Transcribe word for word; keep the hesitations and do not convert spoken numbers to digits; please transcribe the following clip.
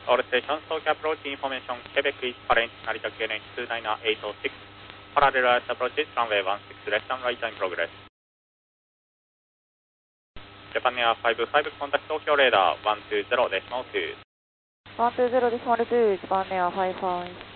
All stations, Tokyo approach information, Quebec East Parent, Narita K N H two nine eight oh six, parallel approaches, runway one six, left and right in progress. Japan Air five five, contact Tokyo radar one two zero decimal two. one two zero decimal two, Japan Air five five.